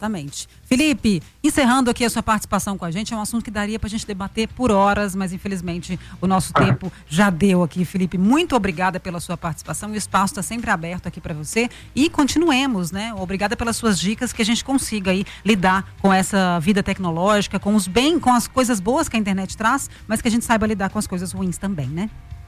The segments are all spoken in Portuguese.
Exatamente. Felipe, encerrando aqui a sua participação com a gente, é um assunto que daria pra gente debater por horas, mas infelizmente o nosso tempo já deu aqui. Felipe, muito obrigada pela sua participação, o espaço está sempre aberto aqui para você e continuemos, né? Obrigada pelas suas dicas, que a gente consiga aí lidar com essa vida tecnológica, com as coisas boas que a internet traz, mas que a gente saiba lidar com as coisas ruins também, né?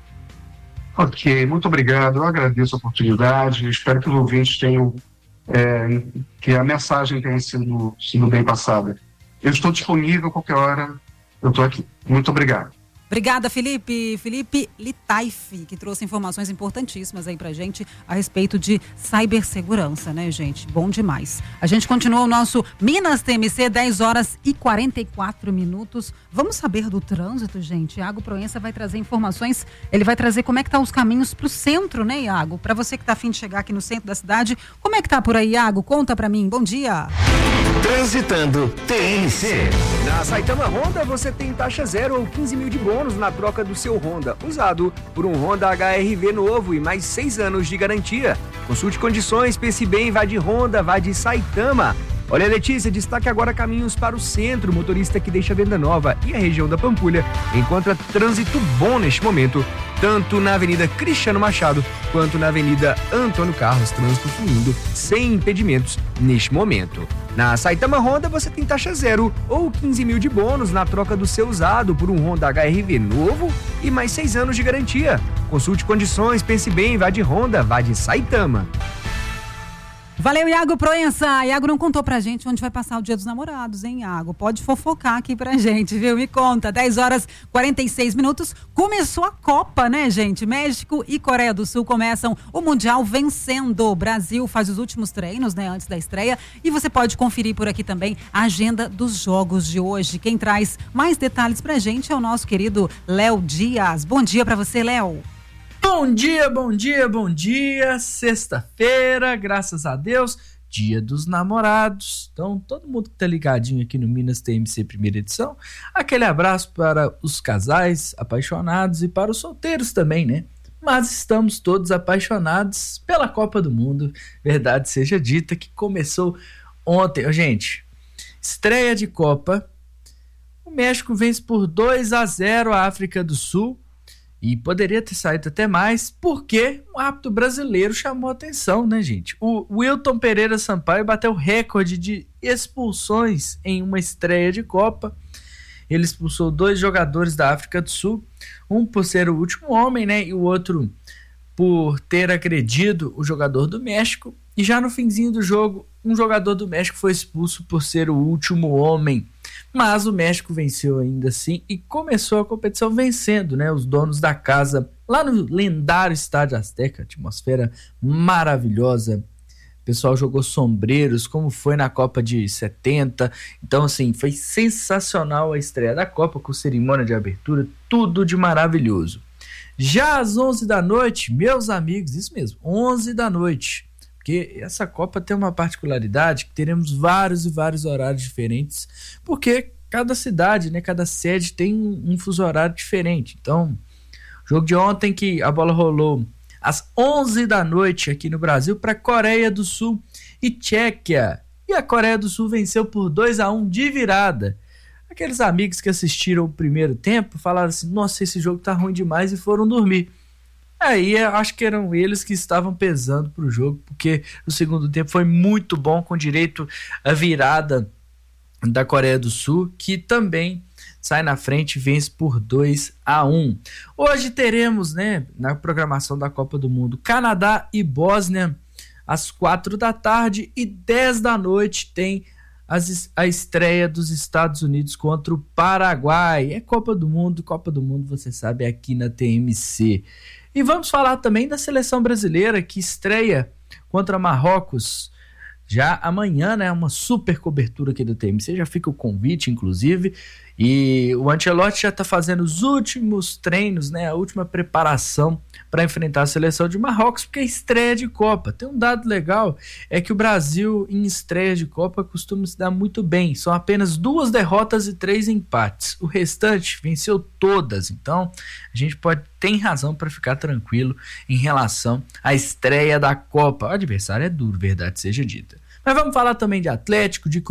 Ok, muito obrigado, eu agradeço a oportunidade, espero que os ouvintes tenham, que a mensagem tenha sido bem passada. Eu estou disponível a qualquer hora, eu estou aqui. Muito obrigado. Obrigada, Felipe. Felipe Litaif, que trouxe informações importantíssimas aí pra gente a respeito de cibersegurança, né, gente? Bom demais. A gente continua o nosso Minas TMC, 10 horas e 44 minutos. Vamos saber do trânsito, gente? Iago Proença vai trazer informações, ele vai trazer como é que tá os caminhos pro centro, né, Iago? Pra você que tá a fim de chegar aqui no centro da cidade, como é que tá por aí, Iago? Conta pra mim. Bom dia. Transitando TMC. Na Saitama Honda você tem taxa zero ou 15 mil de bônus na troca do seu Honda usado por um Honda HR-V novo e mais 6 anos de garantia. Consulte condições, pense bem, vá de Honda, vá de Saitama. Olha, Letícia, destaque agora caminhos para o centro. O motorista que deixa a Venda Nova e a região da Pampulha encontra trânsito bom neste momento, tanto na Avenida Cristiano Machado quanto na Avenida Antônio Carlos, trânsito fluindo sem impedimentos neste momento. Na Saitama Honda você tem taxa zero ou 15 mil de bônus na troca do seu usado por um Honda HR-V novo e mais 6 anos de garantia. Consulte condições, pense bem, vá de Honda, vá de Saitama. Valeu, Iago Proença. Iago não contou pra gente onde vai passar o Dia dos Namorados, hein, Iago? Pode fofocar aqui pra gente, viu? Me conta. 10 horas 46 minutos. Começou a Copa, né, gente? México e Coreia do Sul começam o Mundial vencendo. O Brasil faz os últimos treinos, né, antes da estreia. E você pode conferir por aqui também a agenda dos jogos de hoje. Quem traz mais detalhes pra gente é o nosso querido Léo Dias. Bom dia pra você, Léo. Bom dia, bom dia, bom dia. Sexta-feira, graças a Deus, Dia dos Namorados. Então, todo mundo que tá ligadinho aqui no Minas TMC primeira edição, aquele abraço para os casais apaixonados e para os solteiros também, né? Mas estamos todos apaixonados pela Copa do Mundo. Verdade seja dita, que começou ontem. Gente, estreia de Copa. O México vence por 2-0 a África do Sul. E poderia ter saído até mais, porque um árbitro brasileiro chamou a atenção, né, gente? O Wilton Pereira Sampaio bateu o recorde de expulsões em uma estreia de Copa. Ele expulsou 2 jogadores da África do Sul, um por ser o último homem, né, e o outro por ter agredido o jogador do México. E já no finzinho do jogo, um jogador do México foi expulso por ser o último homem. Mas o México venceu ainda assim e começou a competição vencendo, né, os donos da casa lá no lendário Estádio Azteca, atmosfera maravilhosa. O pessoal jogou sombreiros, como foi na Copa de 70. Então, assim, foi sensacional a estreia da Copa, com cerimônia de abertura, tudo de maravilhoso. Já às 11 da noite, meus amigos, isso mesmo, 11 da noite, porque essa Copa tem uma particularidade que teremos vários e vários horários diferentes, porque cada cidade, né, cada sede tem um fuso horário diferente. Então, jogo de ontem que a bola rolou às 11 da noite aqui no Brasil para Coreia do Sul e Tchequia. E a Coreia do Sul venceu por 2-1 de virada. Aqueles amigos que assistiram o primeiro tempo falaram assim, nossa, esse jogo tá ruim demais, e foram dormir. Aí acho que eram eles que estavam pesando pro jogo, porque o segundo tempo foi muito bom, com direito à virada da Coreia do Sul, que também sai na frente e vence por 2-1. Hoje teremos, né, na programação da Copa do Mundo, Canadá e Bósnia às 4 da tarde, e 10 da noite tem a estreia dos Estados Unidos contra o Paraguai. É Copa do Mundo, você sabe, é aqui na TMC. E vamos falar também da seleção brasileira, que estreia contra Marrocos já amanhã, né? Uma super cobertura aqui do TMC, já fica o convite, inclusive. E o Ancelotti já está fazendo os últimos treinos, né? A última preparação para enfrentar a seleção de Marrocos, porque é estreia de Copa. Tem um dado legal, é que o Brasil em estreia de Copa costuma se dar muito bem. São apenas 2 derrotas e 3 empates. O restante venceu todas. Então, a gente tem razão para ficar tranquilo em relação à estreia da Copa. O adversário é duro, verdade seja dita. Mas vamos falar também de Atlético, de